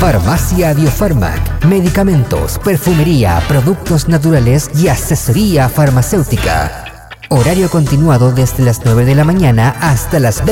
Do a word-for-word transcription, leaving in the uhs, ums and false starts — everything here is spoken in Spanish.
Farmacia Biofarmac, medicamentos, perfumería, productos naturales y asesoría farmacéutica. Horario continuado desde las nueve de la mañana hasta las